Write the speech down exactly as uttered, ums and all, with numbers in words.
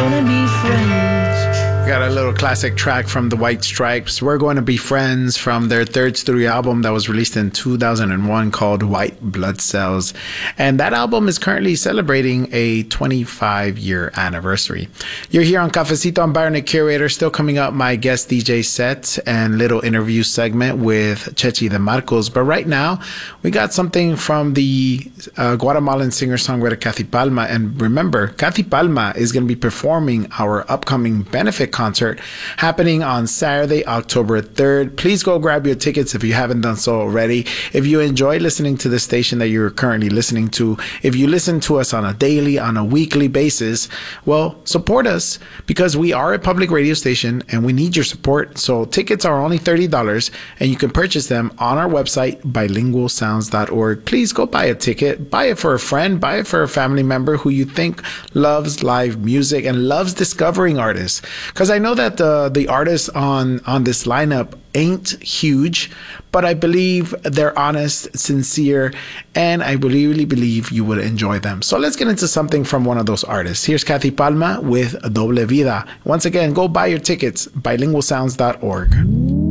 gonna be friends. We got a little classic track from the White Stripes. We're Going to Be Friends from their third studio album that was released in two thousand one called White Blood Cells. And that album is currently celebrating a twenty-five year anniversary. You're here on Cafecito. I'm Byron the Curator. Still coming up, my guest D J set and little interview segment with Chechi De Marcos. But right now, we got something from the uh, Guatemalan singer-songwriter Kathy Palma. And remember, Kathy Palma is going to be performing our upcoming benefit concert happening on Saturday, October third. Please go grab your tickets if you haven't done so already. If you enjoy listening to the station that you're currently listening to, if you listen to us on a daily, on a weekly basis, well, support us because we are a public radio station and we need your support. So tickets are only thirty dollars and you can purchase them on our website, bilingual sounds dot org. Please go buy a ticket, buy it for a friend, buy it for a family member who you think loves live music and loves discovering artists. Because I know that the, the artists on, on this lineup ain't huge, but I believe they're honest, sincere, and I really believe you would enjoy them. So let's get into something from one of those artists. Here's Kathy Palma with Doble Vida. Once again, go buy your tickets, bilingual sounds dot org.